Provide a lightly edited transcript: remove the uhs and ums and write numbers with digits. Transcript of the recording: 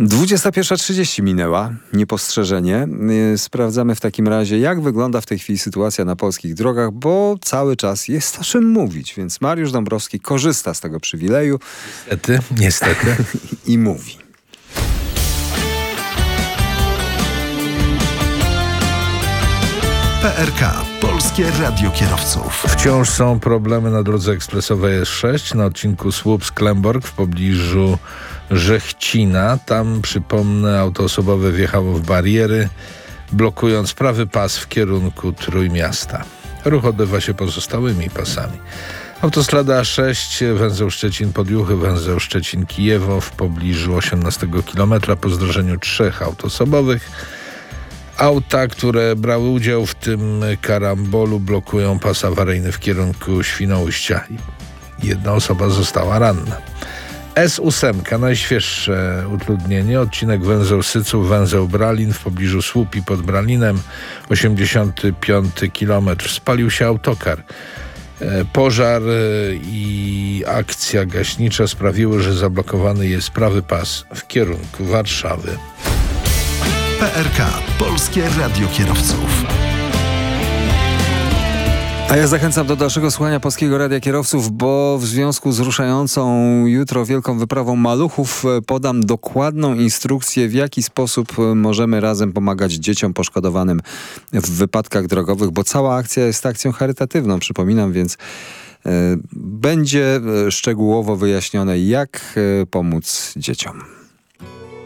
21:30 minęła, niepostrzeżenie. Sprawdzamy w takim razie, jak wygląda w tej chwili sytuacja na polskich drogach, bo cały czas jest o czym mówić, więc Mariusz Dąbrowski korzysta z tego przywileju. Niestety. I mówi. PRK, Polskie Radio Kierowców. Wciąż są problemy na drodze ekspresowej S6 na odcinku Słupsk-Klemborg w pobliżu Żechcina. Tam, przypomnę, auto osobowe wjechało w bariery, blokując prawy pas w kierunku Trójmiasta. Ruch odbywa się pozostałymi pasami. Autostrada A6, węzeł Szczecin-Podjuchy, węzeł Szczecin-Kijewo w pobliżu 18 km po zdarzeniu 3 aut osobowych. Auta, które brały udział w tym karambolu, blokują pas awaryjny w kierunku Świnoujścia. Jedna osoba została ranna. S8, najświeższe utrudnienie, odcinek węzeł Syców, węzeł Bralin w pobliżu Słupi pod Bralinem, 85 km. Spalił się autokar. Pożar i akcja gaśnicza sprawiły, że zablokowany jest prawy pas w kierunku Warszawy. PRK, Polskie Radio Kierowców. A ja zachęcam do dalszego słuchania Polskiego Radia Kierowców, bo w związku z ruszającą jutro wielką wyprawą maluchów podam dokładną instrukcję, w jaki sposób możemy razem pomagać dzieciom poszkodowanym w wypadkach drogowych, bo cała akcja jest akcją charytatywną, przypominam, więc będzie szczegółowo wyjaśnione, jak pomóc dzieciom.